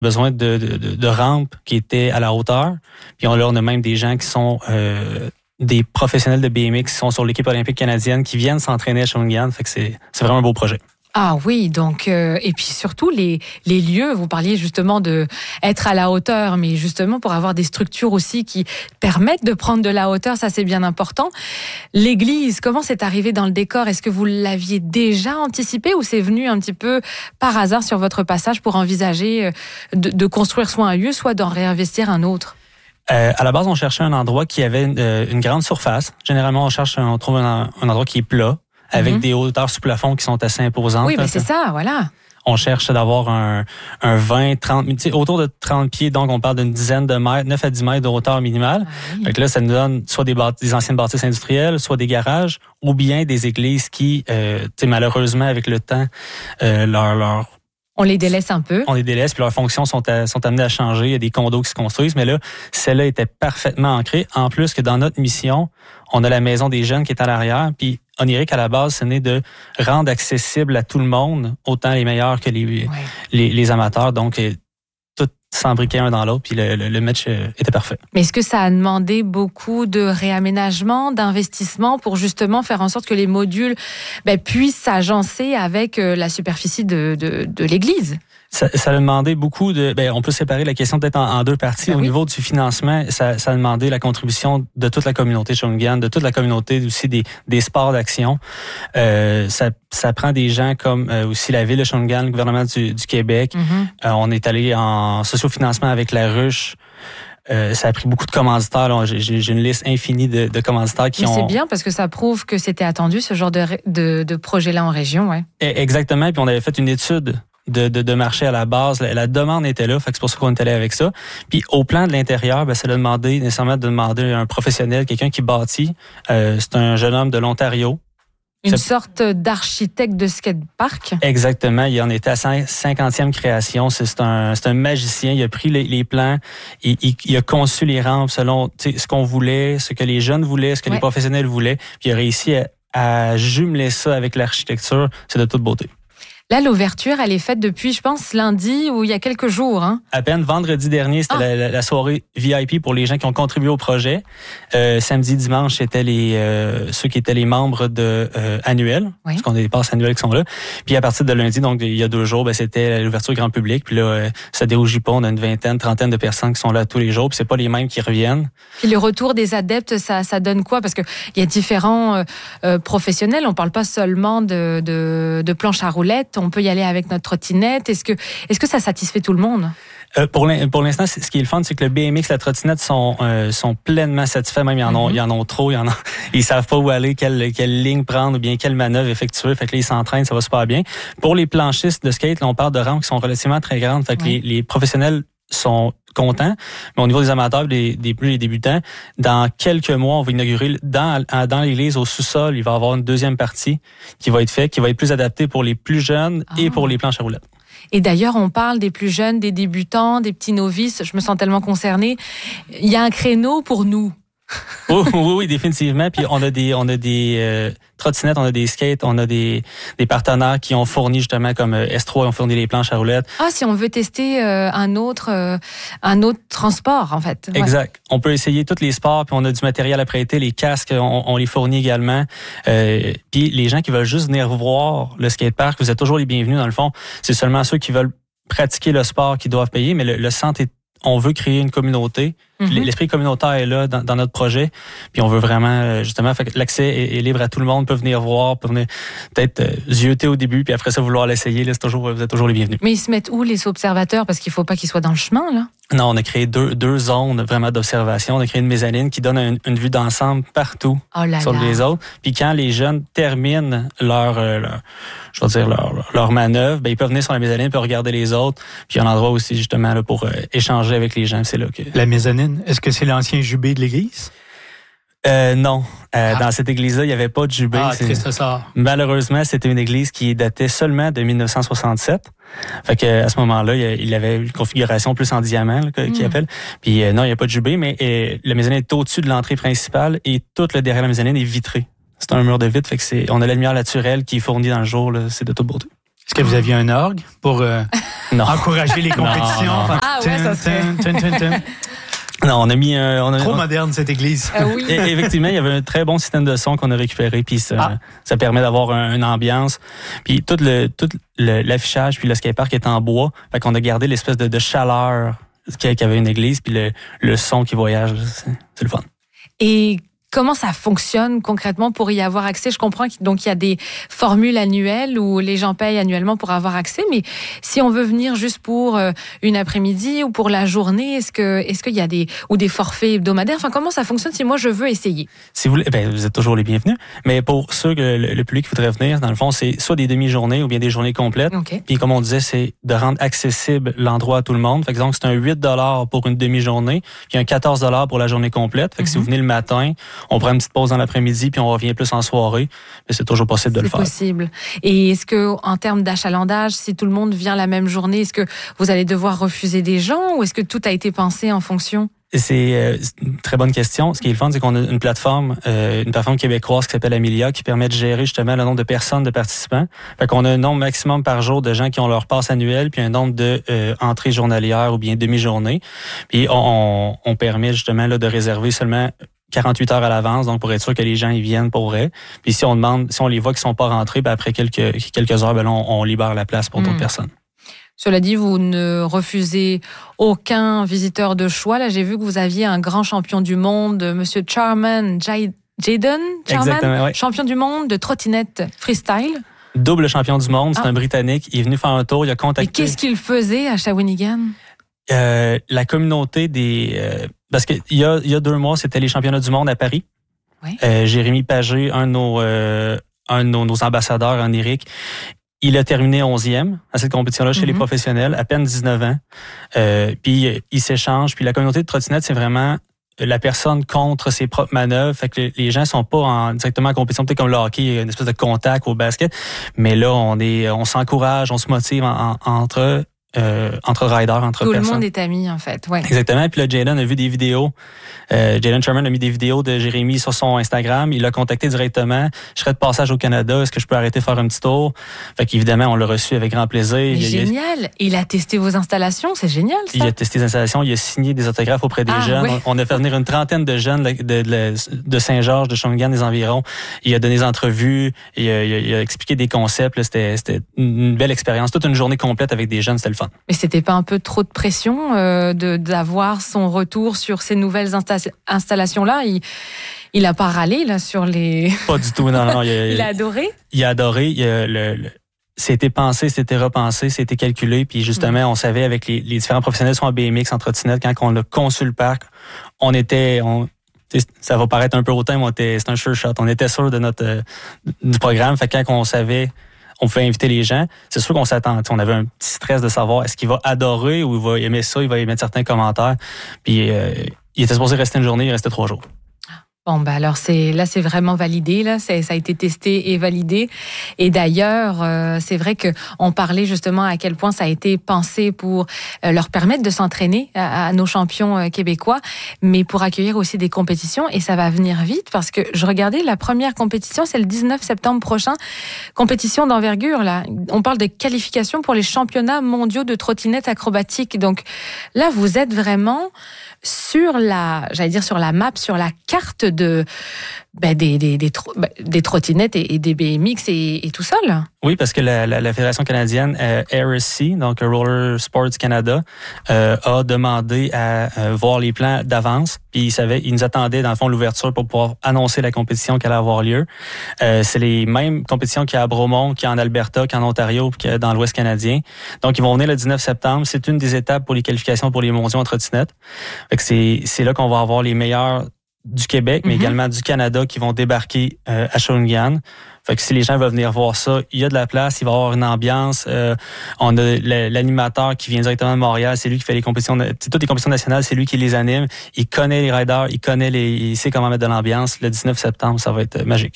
besoin de rampes qui étaient à la hauteur. Puis on a même des gens qui sont des professionnels de BMX qui sont sur l'équipe olympique canadienne qui viennent s'entraîner à Shawinigan. Fait que c'est vraiment un beau projet. Ah oui, donc et puis surtout les lieux, vous parliez justement de être à la hauteur, mais justement pour avoir des structures aussi qui permettent de prendre de la hauteur, ça c'est bien important. L'église, comment c'est arrivé dans le décor? Est-ce que vous l'aviez déjà anticipé ou c'est venu un petit peu par hasard sur votre passage pour envisager de construire soit un lieu, soit d'en réinvestir un autre? À la base, on cherchait un endroit qui avait une grande surface. Généralement, on trouve un endroit qui est plat, avec des hauteurs sous plafond qui sont assez imposantes. Oui, mais c'est ça, voilà. On cherche d'avoir un 20, 30, autour de 30 pieds, donc on parle d'une dizaine de mètres, 9 à 10 mètres de hauteur minimale. Ah oui. Fait que là, ça nous donne soit des anciennes bâtisses industrielles, soit des garages, ou bien des églises qui, malheureusement, avec le temps, on les délaisse un peu. On les délaisse, puis leurs fonctions sont amenées à changer. Il y a des condos qui se construisent, mais là, celle-là était parfaitement ancrée. En plus que dans notre mission, on a la maison des jeunes qui est à l'arrière, puis Oniric, à la base, ce n'est de rendre accessible à tout le monde, autant les meilleurs que les amateurs. Donc, tout s'embriquait un dans l'autre, puis le match était parfait. Mais est-ce que ça a demandé beaucoup de réaménagement, d'investissement pour justement faire en sorte que les modules puissent s'agencer avec la superficie de l'église? Ça a demandé beaucoup de... on peut séparer la question peut-être en deux parties. Au niveau du financement, ça a demandé la contribution de toute la communauté Shawinigan, de toute la communauté aussi des sports d'action. Ça prend des gens comme aussi la ville de Shawinigan, le gouvernement du Québec. Mm-hmm. On est allé en sociofinancement avec la ruche. Ça a pris beaucoup de commanditaires. J'ai une liste infinie de commanditaires qui ont... C'est bien parce que ça prouve que c'était attendu, ce genre de projet-là en région. Ouais. Exactement. Puis on avait fait une étude de marché à la base. La demande était là, fait que c'est pour ça qu'on est allé avec ça. Puis au plan de l'intérieur, ça a nécessairement de demander un professionnel, quelqu'un qui bâtit. C'est un jeune homme de l'Ontario. Une sorte d'architecte de skatepark. Exactement. Il en était à sa 50e création. C'est un magicien. Il a pris les plans. Il a conçu les rampes selon ce qu'on voulait, ce que les jeunes voulaient, ce que les professionnels voulaient. Puis il a réussi à jumeler ça avec l'architecture. C'est de toute beauté. Là, l'ouverture, elle est faite depuis, je pense, lundi ou il y a quelques jours. Hein? À peine vendredi dernier, c'était la soirée VIP pour les gens qui ont contribué au projet. Samedi, dimanche, c'était ceux qui étaient les membres annuels, parce qu'on a des passes annuelles qui sont là. Puis à partir de lundi, donc il y a 2 jours, c'était l'ouverture grand public. Puis là, ça dérougit pas. On a une vingtaine, trentaine de personnes qui sont là tous les jours. Puis c'est pas les mêmes qui reviennent. Puis le retour des adeptes, ça donne quoi? Parce que il y a différents professionnels. On parle pas seulement de planche à roulettes. On peut y aller avec notre trottinette. Est-ce que ça satisfait tout le monde? Pour l'instant, ce qui est le fun, c'est que le BMX, la trottinette sont pleinement satisfaits. Même, ils en ont trop. Ils savent pas où aller, quelle ligne prendre ou bien quelle manœuvre effectuer. Fait que là, ils s'entraînent, ça va super bien. Pour les planchistes de skate, là, on parle de rampes qui sont relativement très grandes. Fait que les professionnels sont contents. Mais au niveau des amateurs, les débutants, dans quelques mois, on va inaugurer dans l'église, au sous-sol, il va y avoir une deuxième partie qui va être faite, qui va être plus adaptée pour les plus jeunes et pour les planches à roulettes. Et d'ailleurs, on parle des plus jeunes, des débutants, des petits novices. Je me sens tellement concernée. Il y a un créneau pour nous. Oui, définitivement. Puis on a des trottinettes, on a des skates, on a des partenaires qui ont fourni justement comme S3 ont fourni les planches à roulettes. Ah, si on veut tester un autre transport en fait. Ouais. Exact. On peut essayer tous les sports, puis on a du matériel à prêter, les casques, on les fournit également. Puis les gens qui veulent juste venir voir le skatepark, vous êtes toujours les bienvenus dans le fond. C'est seulement ceux qui veulent pratiquer le sport qui doivent payer, mais le centre on veut créer une communauté. L'esprit communautaire est là dans notre projet. Puis on veut vraiment, justement, fait que l'accès est libre à tout le monde. Peut venir voir, peut venir peut-être zioter au début, puis après ça, vouloir l'essayer. Là, vous êtes toujours les bienvenus. Mais ils se mettent où, les observateurs? Parce qu'il faut pas qu'ils soient dans le chemin, là. Non, on a créé deux zones vraiment d'observation. On a créé une mezzanine qui donne une vue d'ensemble partout sur les autres. Puis quand les jeunes terminent leur manœuvre, ils peuvent venir sur la mezzanine puis regarder les autres. Puis il y a un endroit aussi justement là, pour échanger avec les gens. C'est là que... La mezzanine, est-ce que c'est l'ancien jubé de l'église? Non. Dans cette église-là, il n'y avait pas de jubé. Triste ça. Malheureusement, c'était une église qui datait seulement de 1967. Fait que à ce moment-là, il avait une configuration plus en diamant, qui appelle. Puis non, il n'y a pas de jubé, mais la mezzanine est au-dessus de l'entrée principale et tout le derrière la mezzanine est vitré. C'est un mur de vitre, fait que on a la lumière naturelle qui est fournie dans le jour, là, c'est de toute beauté. Est-ce que vous aviez un orgue pour encourager les compétitions? Non. Ah ouais, ça serait... Non, on a mis Trop moderne, cette église. Oui. Effectivement, il y avait un très bon système de son qu'on a récupéré, puis ça permet d'avoir une ambiance. Puis tout l'affichage, puis le skatepark est en bois. Fait qu'on a gardé l'espèce de chaleur qu'il y avait une église, puis le son qui voyage. C'est le fun. Et comment ça fonctionne concrètement pour y avoir accès? Je comprends qu'il y a des formules annuelles où les gens payent annuellement pour avoir accès, mais si on veut venir juste pour une après-midi ou pour la journée, est-ce qu'il y a des forfaits hebdomadaires? Enfin, comment ça fonctionne si moi je veux essayer? Si vous voulez, vous êtes toujours les bienvenus. Mais pour ceux que le public voudrait venir, dans le fond, c'est soit des demi-journées ou bien des journées complètes. Okay. Puis comme on disait, c'est de rendre accessible l'endroit à tout le monde. Fait que donc c'est un 8$ pour une demi-journée, puis un 14$ pour la journée complète. Fait que si vous venez le matin, on prend une petite pause dans l'après-midi, puis on revient plus en soirée. Mais c'est toujours possible de le faire. C'est possible. Et est-ce que, en termes d'achalandage, si tout le monde vient la même journée, est-ce que vous allez devoir refuser des gens ou est-ce que tout a été pensé en fonction? C'est une très bonne question. Ce qui est le fun, c'est qu'on a une plateforme québécoise qui s'appelle Amelia, qui permet de gérer justement le nombre de personnes, de participants. Fait qu'on a un nombre maximum par jour de gens qui ont leur passe annuelle, puis un nombre de entrées journalières ou bien demi-journées. Puis on permet justement là de réserver seulement 48 heures à l'avance, donc pour être sûr que les gens y viennent pour vrai. Puis si on les voit qu'ils sont pas rentrés, après quelques heures, là, on libère la place pour d'autres personnes. Cela dit, vous ne refusez aucun visiteur de choix. Là, j'ai vu que vous aviez un grand champion du monde, Monsieur Jaden Charman, ouais. Champion du monde de trottinette freestyle. Double champion du monde, c'est un Britannique. Il est venu faire un tour, il a contacté... Et qu'est-ce qu'il faisait à Shawinigan? La communauté parce qu'il y a 2 mois, c'était les championnats du monde à Paris. Oui. Jérémy Pagé, un de nos ambassadeurs en Éric, il a terminé 11e à cette compétition-là chez les professionnels, à peine 19 ans. Puis il s'échange. Puis la communauté de trottinette, c'est vraiment la personne contre ses propres manœuvres. Fait que les gens sont pas directement en compétition, peut-être comme le hockey, il y a une espèce de contact au basket. Mais là, on s'encourage, on se motive entre riders, entre tout personnes. Tout le monde est ami, en fait. Ouais. Exactement. Puis là, Jaden a vu des vidéos. Jaden Sherman a mis des vidéos de Jérémy sur son Instagram. Il l'a contacté directement. Je serais de passage au Canada. Est-ce que je peux arrêter de faire un petit tour? Fait qu'évidemment, on l'a reçu avec grand plaisir. Mais génial! Il a testé vos installations. C'est génial, ça. Il a testé les installations. Il a signé des autographes auprès des jeunes. Ouais. On a fait venir une trentaine de jeunes de Saint-Georges, de Shawinigan, des environs. Il a donné des entrevues. Il a expliqué des concepts. Là, c'était une belle expérience. Toute une journée complète avec des jeunes. C'était le fun. Mais c'était pas un peu trop de pression d'avoir son retour sur ces nouvelles installations-là? Il a pas râlé là sur les... Pas du tout, non. Il a adoré? Il a adoré. C'était pensé, c'était repensé, c'était calculé. Puis justement, on savait avec les différents professionnels qui sont en BMX, en trottinette, quand on a conçu le parc, ça va paraître un peu hautain, mais c'est un sure shot. On était sûr de du programme. Fait que quand on savait... On pouvait inviter les gens. C'est sûr qu'on s'attendait. On avait un petit stress de savoir est-ce qu'il va adorer ou il va aimer ça, il va émettre certains commentaires. Puis il était supposé rester une journée, il restait 3 jours. Bon, alors c'est vraiment validé, là. Ça a été testé et validé. Et d'ailleurs, c'est vrai qu'on parlait justement à quel point ça a été pensé pour leur permettre de s'entraîner à nos champions québécois, mais pour accueillir aussi des compétitions. Et ça va venir vite parce que je regardais la première compétition, c'est le 19 septembre prochain. Compétition d'envergure, là. On parle de qualification pour les championnats mondiaux de trottinette acrobatique. Donc là, vous êtes vraiment sur la map, sur la carte des trottinettes et des BMX et tout ça, là. Oui, parce que la Fédération canadienne RSC, donc Roller Sports Canada, a demandé à voir les plans d'avance. Puis ils nous attendaient, dans le fond, l'ouverture pour pouvoir annoncer la compétition qui allait avoir lieu. C'est les mêmes compétitions qu'il y a à Bromont, qu'il y a en Alberta, qu'il y a en Ontario, puis qu'il y a dans l'Ouest canadien. Donc, ils vont venir le 19 septembre. C'est une des étapes pour les qualifications pour les mondiaux en trottinette. Fait que c'est là qu'on va avoir les meilleurs du Québec, mais également du Canada qui vont débarquer à Shawinigan. Fait que si les gens veulent venir voir ça, il y a de la place, il va y avoir une ambiance. On a l'animateur qui vient directement de Montréal, c'est lui qui fait les compétitions, toutes les compétitions nationales, c'est lui qui les anime. Il connaît les riders, il sait comment mettre de l'ambiance. Le 19 septembre, ça va être magique.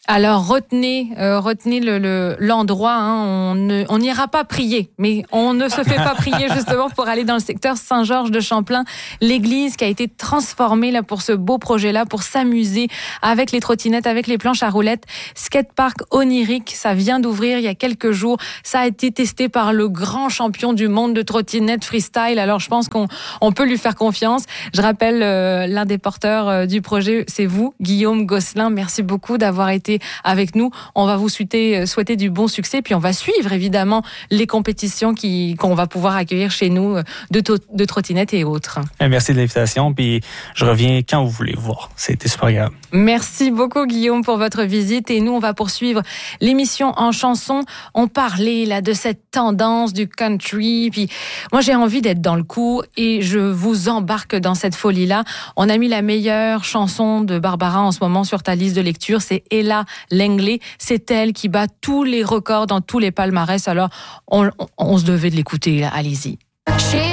Alors retenez l'endroit. On n'ira pas prier, mais on ne se fait pas prier justement pour aller dans le secteur Saint-Georges de Champlain, l'église qui a été transformée là pour ce beau projet-là, pour s'amuser avec les trottinettes, avec les planches à roulettes. Skatepark onirique, ça vient d'ouvrir il y a quelques jours. Ça a été testé par le grand champion du monde de trottinette freestyle. Alors je pense qu'on peut lui faire confiance. Je rappelle l'un des porteurs du projet, c'est vous, Guillaume Gosselin. Merci beaucoup d'avoir été avec nous. On va vous souhaiter du bon succès, puis on va suivre évidemment les compétitions qu'on va pouvoir accueillir chez nous de trottinettes et autres. Merci de l'invitation, puis je reviens quand vous voulez voir. C'était super agréable. Merci beaucoup Guillaume pour votre visite, et nous on va poursuivre l'émission en chanson. On parlait là de cette tendance du country, puis moi j'ai envie d'être dans le coup et je vous embarque dans cette folie-là. On a mis la meilleure chanson de Barbara en ce moment sur ta liste de lecture, c'est Ella Langley. C'est elle qui bat tous les records dans tous les palmarès. Alors, on se devait de l'écouter. Allez-y.